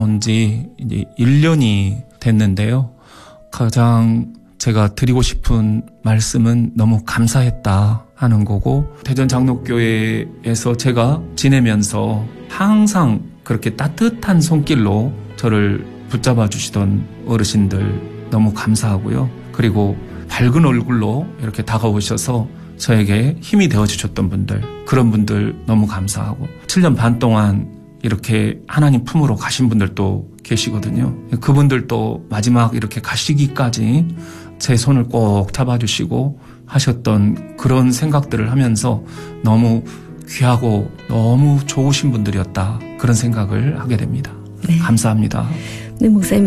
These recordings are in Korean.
온 지 이제 1년이 됐는데요. 가장 제가 드리고 싶은 말씀은 너무 감사했다 하는 거고, 대전 장로교회에서 제가 지내면서 항상 그렇게 따뜻한 손길로 저를 붙잡아 주시던 어르신들 너무 감사하고요. 그리고 밝은 얼굴로 이렇게 다가오셔서 저에게 힘이 되어주셨던 분들, 그런 분들 너무 감사하고, 7년 반 동안 이렇게 하나님 품으로 가신 분들도 계시거든요. 그분들도 마지막 이렇게 가시기까지 제 손을 꼭 잡아주시고 하셨던 그런 생각들을 하면서 너무 귀하고 너무 좋으신 분들이었다, 그런 생각을 하게 됩니다. 네. 감사합니다. 네, 목사님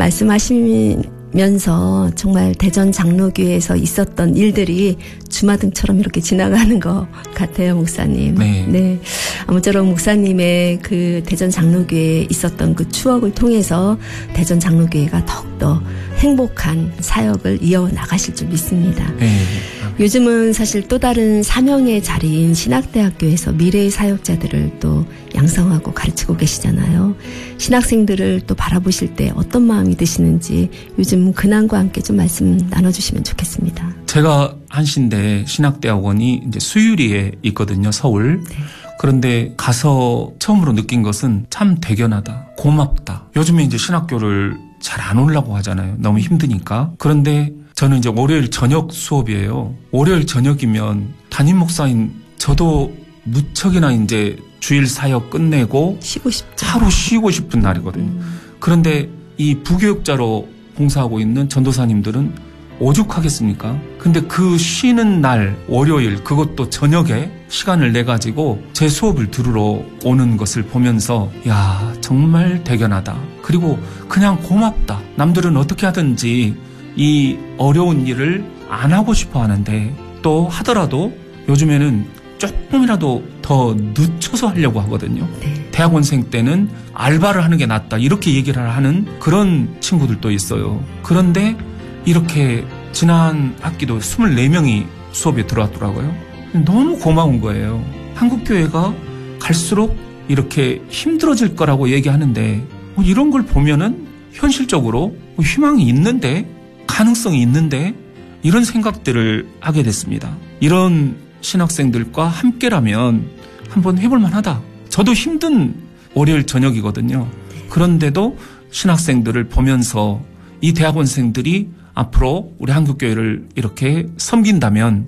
말씀하시면서 정말 대전 장로교회에서 있었던 일들이 주마등처럼 이렇게 지나가는 것 같아요, 목사님. 네. 네. 아무쪼록 목사님의 그 대전 장로교회에 있었던 그 추억을 통해서 대전 장로교회가 더욱더 행복한 사역을 이어나가실 줄 믿습니다. 네. 요즘은 사실 또 다른 사명의 자리인 신학대학교에서 미래의 사역자들을 또 양성하고 가르치고 계시잖아요. 신학생들을 또 바라보실 때 어떤 마음이 드시는지 요즘 근황과 함께 좀 말씀 나눠주시면 좋겠습니다. 제가 한신대 신학대학원이 이제 수유리에 있거든요, 서울. 네. 그런데 가서 처음으로 느낀 것은 참 대견하다, 고맙다. 요즘에 이제 신학교를 잘 안 오려고 하잖아요. 너무 힘드니까. 그런데 저는 이제 월요일 저녁 수업이에요. 월요일 저녁이면 담임 목사인 저도 무척이나 이제 주일 사역 끝내고 쉬고 싶죠. 하루 쉬고 싶은 날이거든요. 그런데 이 부교육자로 봉사하고 있는 전도사님들은 오죽하겠습니까? 근데 그 쉬는 날 월요일, 그것도 저녁에 시간을 내가지고 제 수업을 들으러 오는 것을 보면서 야, 정말 대견하다. 그리고 그냥 고맙다. 남들은 어떻게 하든지 이 어려운 일을 안 하고 싶어 하는데, 또 하더라도 요즘에는 조금이라도 더 늦춰서 하려고 하거든요. 네. 대학원생 때는 알바를 하는 게 낫다, 이렇게 얘기를 하는 그런 친구들도 있어요. 그런데 이렇게 지난 학기도 24명이 수업에 들어왔더라고요. 너무 고마운 거예요. 한국교회가 갈수록 이렇게 힘들어질 거라고 얘기하는데 이런 걸 보면은 현실적으로 희망이 있는데, 가능성이 있는데, 이런 생각들을 하게 됐습니다. 이런 신학생들과 함께라면 한번 해볼 만하다. 저도 힘든 월요일 저녁이거든요. 그런데도 신학생들을 보면서 이 대학원생들이 앞으로 우리 한국교회를 이렇게 섬긴다면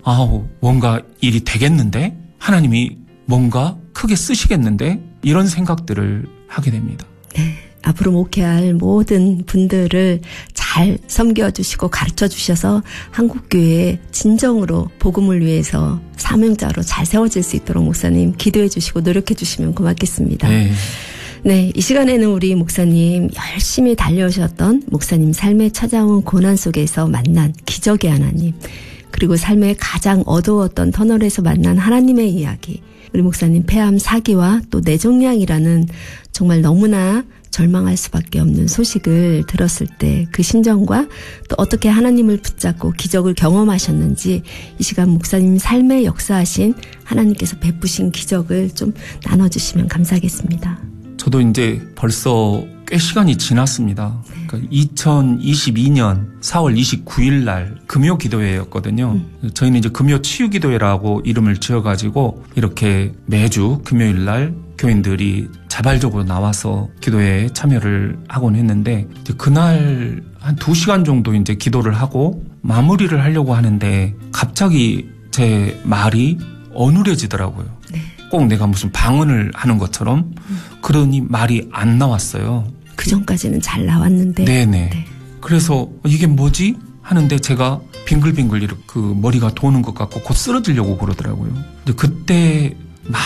뭔가 일이 되겠는데? 하나님이 뭔가 크게 쓰시겠는데? 이런 생각들을 하게 됩니다. 네. 앞으로 목회할 모든 분들을 잘 섬겨주시고 가르쳐주셔서 한국교회에 진정으로 복음을 위해서 사명자로 잘 세워질 수 있도록 목사님 기도해 주시고 노력해 주시면 고맙겠습니다. 네. 네, 이 시간에는 우리 목사님 열심히 달려오셨던 목사님 삶에 찾아온 고난 속에서 만난 기적의 하나님, 그리고 삶의 가장 어두웠던 터널에서 만난 하나님의 이야기, 우리 목사님 폐암 4기와 또 뇌종양이라는 정말 너무나 절망할 수밖에 없는 소식을 들었을 때 그 심정과 또 어떻게 하나님을 붙잡고 기적을 경험하셨는지, 이 시간 목사님 삶에 역사하신 하나님께서 베푸신 기적을 좀 나눠주시면 감사하겠습니다. 저도 이제 벌써 꽤 시간이 지났습니다. 그러니까 2022년 4월 29일 날 금요 기도회였거든요. 저희는 이제 금요 치유 기도회라고 이름을 지어가지고 이렇게 매주 금요일 날 교인들이 자발적으로 나와서 기도회에 참여를 하곤 했는데, 이제 그날 한 2시간 정도 이제 기도를 하고 마무리를 하려고 하는데 갑자기 제 말이 어눌해지더라고요. 네. 꼭 내가 무슨 방언을 하는 것처럼. 그러니 말이 안 나왔어요. 그 전까지는 잘 나왔는데. 네네. 네. 그래서 이게 뭐지? 하는데 제가 빙글빙글 이렇게 그 머리가 도는 것 같고 곧 쓰러지려고 그러더라고요. 근데 그때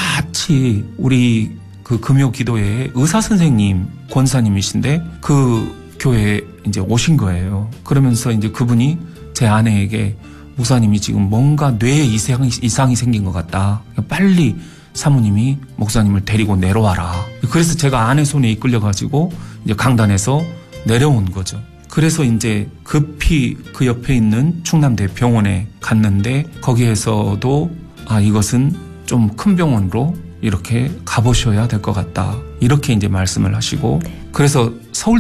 마치 우리 그 금요 기도회에 의사 선생님, 권사님이신데 그 교회에 이제 오신 거예요. 그러면서 이제 그분이 제 아내에게 목사님이 지금 뭔가 뇌에 이상이 생긴 것 같다. 빨리 사모님이 목사님을 데리고 내려와라. 그래서 제가 아내 손에 이끌려가지고 이제 강단에서 내려온 거죠. 그래서 이제 급히 그 옆에 있는 충남대 병원에 갔는데 거기에서도 이것은 좀 큰 병원으로 이렇게 가보셔야 될 것 같다. 이렇게 이제 말씀을 하시고 그래서 서울